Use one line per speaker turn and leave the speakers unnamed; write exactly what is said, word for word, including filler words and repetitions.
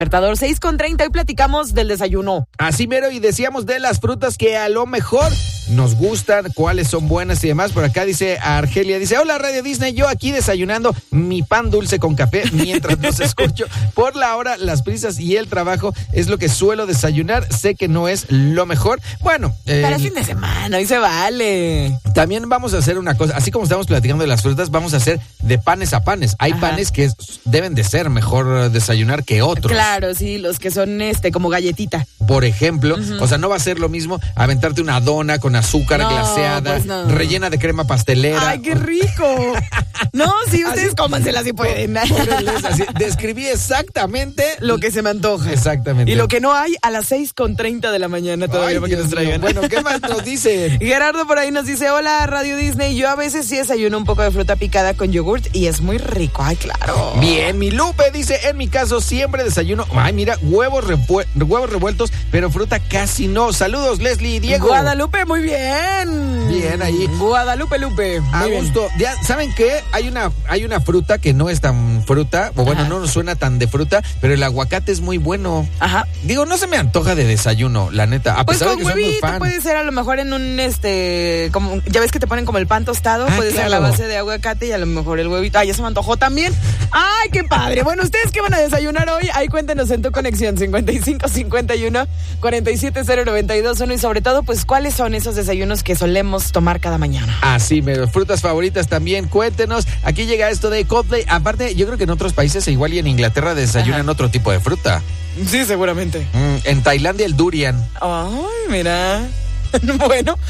Despertador seis con treinta, hoy platicamos del desayuno.
Así mero, y decíamos de las frutas que a lo mejor nos gustan, cuáles son buenas y demás. Por acá dice Argelia, dice, hola Radio Disney, yo aquí desayunando mi pan dulce con café mientras los escucho. Por la hora, las prisas y el trabajo es lo que suelo desayunar. Sé que no es lo mejor. Bueno.
Eh, Para el fin de semana, hoy se vale.
También vamos a hacer una cosa, así como estamos platicando de las frutas, vamos a hacer de panes a panes. Hay Ajá. panes que es, deben de ser mejor desayunar que otros.
Claro, sí, los que son este como galletita.
Por ejemplo, uh-huh. o sea, no va a ser lo mismo aventarte una dona con azúcar no, glaseada, pues no. rellena de crema pastelera.
¡Ay, qué rico! No, sí, ustedes así, cómansela si pueden.
Así, describí exactamente
lo que se me antoja.
Exactamente.
Y lo que no hay a las seis con treinta de la mañana todavía. Ay, para que nos traigan.
Bueno, ¿qué más nos dice?
Gerardo por ahí nos dice, hola Radio Disney, yo a veces sí desayuno un poco de fruta picada con yogurt y es muy rico. Ay, claro.
Bien, mi Lupe dice, en mi caso siempre desayuno, ay, mira, huevos, repu- huevos revueltos, pero fruta casi no. Saludos, Leslie y Diego.
Guadalupe, muy bien.
Bien ahí.
Guadalupe, Lupe.
A gusto. Ya, ¿saben qué? Hay una, hay una fruta que no es tan fruta, o bueno, Ajá. no nos suena tan de fruta, pero el aguacate es muy bueno.
Ajá.
Digo, no se me antoja de desayuno, la neta, a
pues
pesar
con
de que
huevito,
soy muy fan.
Puede ser a lo mejor en un, este, como, ya ves que te ponen como el pan tostado,
ah,
puede
claro.
ser a la base de aguacate y a lo mejor el huevito. Ay, ya se me antojó también. Ay, qué padre. Bueno, ¿ustedes qué van a desayunar hoy? Ahí cuéntenos en tu conexión, cincuenta y cinco cincuenta y uno cuarenta y siete cero noventa y dos uno, y sobre todo, pues, ¿cuáles son esos desayunos que solemos tomar cada mañana?
Así, mero, frutas favoritas también, cuéntenos. Aquí llega esto de Coldplay. Aparte, yo creo que en otros países, igual y en Inglaterra, desayunan Ajá. otro tipo de fruta.
Sí, seguramente.
Mm, en Tailandia el durian.
Ay, mira. Bueno,